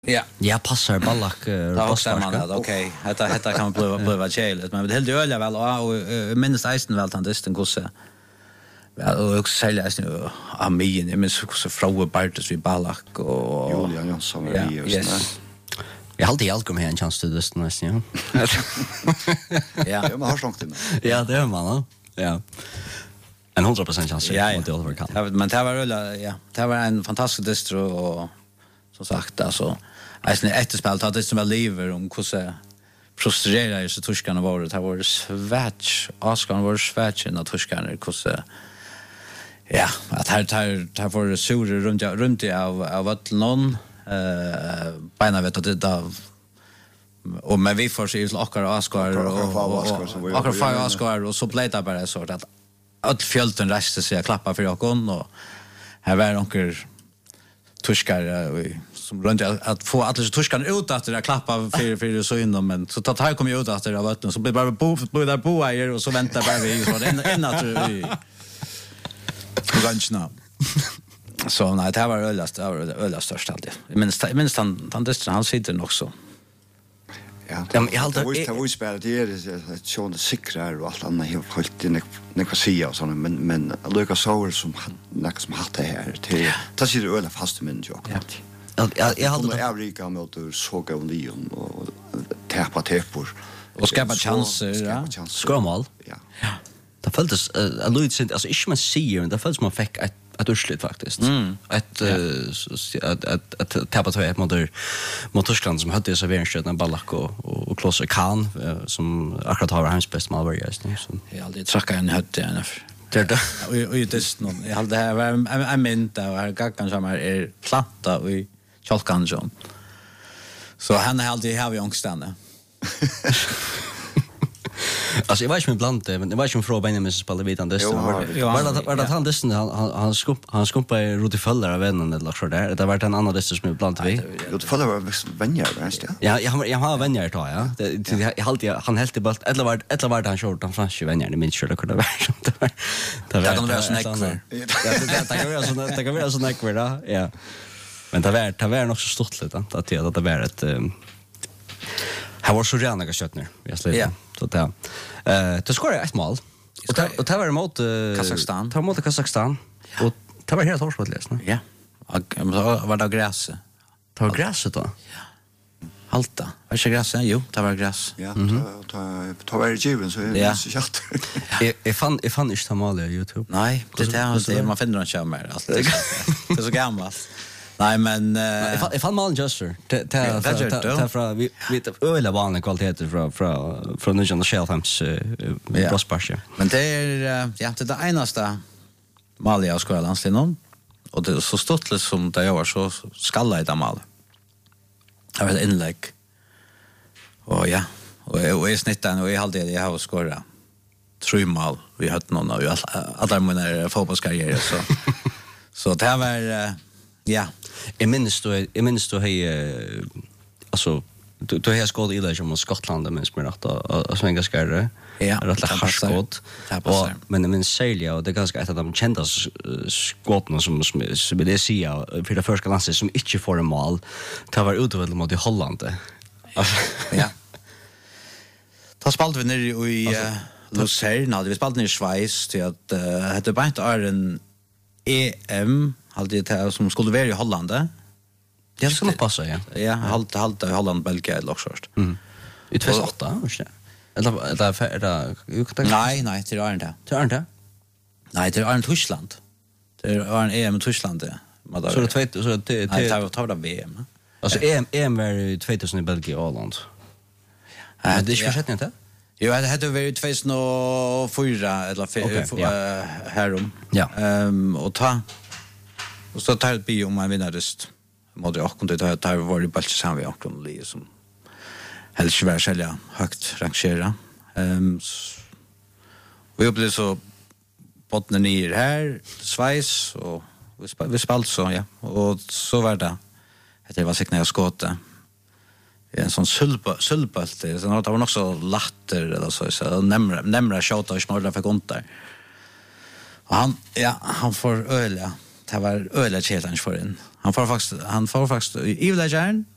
Ja. Ja, passar Ballack Då också man att okej, detta kan bli chailet, men det helt öliga väl och minst eisen väl han distan kosse. Ja, och också sälja eisen Amin, jag minns också Frau Bartes vid Ballack och Julian Jonsson och vi och yes. Jag hade allt kom här en chans till distan nästan, ja. Ja. Ja, man har slångt det. Ja, det är man, ja. En 100% chans Ja, mot Oliver Kahn. Ja, men det var öliga, det var en fantastisk distro och som sagt alltså eisen efterspelet hade det väl lever om hur frustrerade så tuskarna var det var svärt Oscar var svärt när tuskarna hur ja att här får det sur runt av att någon bena vet att det och men vi får se Oscar och så blev det bara så att all fjölten reste sig att klappa för Jakon och här var några tuskar som runt att få alla tuskarna ut att det klappa för så inom men så att här kommer ut att det var så blir bara bo här och så väntar bara vi så en att vi lunchna så nej det var öllast störst alltid minst han distran han sitter också. Ja, jag hade det var ju spelat det är sån säkrar och allt annat helt hållt in när kan säga och såna men Lucas Sauer som hatt det här till det sitter öla fast men jag. Jag hade Afrika mot såga och Lyon och täppa tepor och skapa chanser ja. skråmål. Ja. Det följdes Louis alltså inte man ser det följdes man fick ett urslut faktiskt. Att tappa två mot Tyskland som hade serveringsstöden Ballack och Klosser Kahn som akkurat har hans bästa målvärd så. Jag aldrig tracka en hött igen. Det och det någon jag hade här en minta och här gackan som är platta och i Chalkanjon. Så han är alltid här vid ångstanne. Alltså jag var inte med bland det men det var inte en fråga innan med spelade vitan det var det han dessen han skumpade Rudi Föller av vännen eller så där det var en annan dessen som bland vi Rudi Föller var vänner visst ja jag har vänner då ja jag alltid han helt i bult eller var han short han franska vänner i min kör det kunde vara det kan vara snack för det kan vara snack för då ja men det var nog så stort lite att det var ett här var så rena köttner jag släppte så där det skorade ett mål och det var mot Kazakstan. Det var mot Kazakstan och det var helt hårt läsna. Ja. Var det gräs? Det var gräs då. Ja. Halta. Var det gräs? Jo, det var gräs. Ja, ta var det given så är det så chatt. Jag fann inte ta mål i YouTube. Nej, det är man finner inte mer allt. Det är så gammalt. Nej men jag fann malen just för det från vi öliga vanliga kvaliteter från Nugent Shelfhams Brosparche. Men det är det enaste mal jag ska landslinjen och det är så stort som det gör så skalla i det mal. Jag vet inlägg. Och ja, och i snittan och i halvdel jag har skårat 3 mål vi hade någon av alla mina fotbollskarriärer så så det var ja. Jag minns då hej alltså du har skådat i det mot Skottland men som att svänga skärre. Ja, rätt harskott. Men men sälja och det är ganska ett av de kända skotten som det ser för det första landet som inte får en mål. Det var utöver mot Holland. Ja. Ta spalt vi ner i Lucerne, vi spalt ner i Schweiz till att det bara inte är en EM alltid det som skulle vara i Holland. Det skulle passa ja. Ja, halt i Holland, Belgien eller också först. I 2008 kanske. Eller nej, det är inte. Det är inte. Nej, det är en Tyskland. Det är en EM i Tyskland det. Så det tar det VM. Alltså EM var i 2000 i Belgien och Holland. Men det är ju inte inte. Jo, det hade varit 2004 eller härom. Ja. Och så tar det bio om man vinner just mot det och det har varit bara så vi också som helst skulle sälja högt rangera. Vi upplevde så botten ner här Schweiz och vi spalt så ja och så var det. Det var säkert när jag skåtte. En sån sulpalt så det var nog så latter eller så nämra shota och snorra för kontar. Och han får öliga. Det var öliga challenge för en. Han får faktiskt i Villagern